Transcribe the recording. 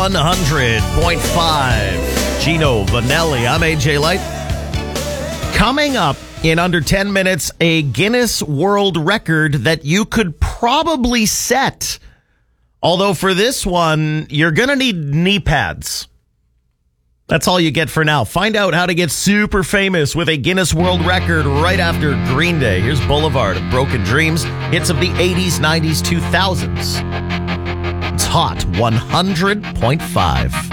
100.5. Gino Vanelli. I'm AJ Light. Coming up in under 10 minutes, a Guinness World Record that you could probably set. Although for this one, you're going to need knee pads. That's all you get for now. Find out how to get super famous with a Guinness World Record right after Green Day. Here's Boulevard of Broken Dreams. Hits of the 80s, 90s, 2000s. It's Hot 100.5.